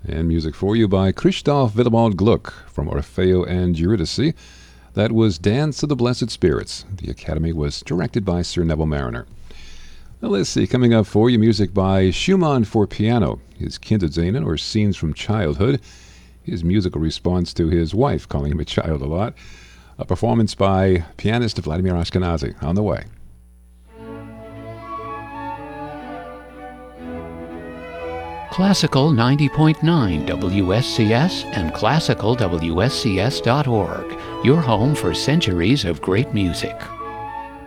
And music for you by Christoph Willibald Gluck from Orfeo and Eurydice. That was Dance of the Blessed Spirits. The Academy was directed by Sir Neville Mariner. Now let's see, coming up for you, music by Schumann for piano, his Kinderscenen, or Scenes from Childhood, his musical response to his wife calling him a child a lot. A performance by pianist Vladimir Ashkenazy. On the way. Classical 90.9 WSCS and classicalwscs.org, your home for centuries of great music.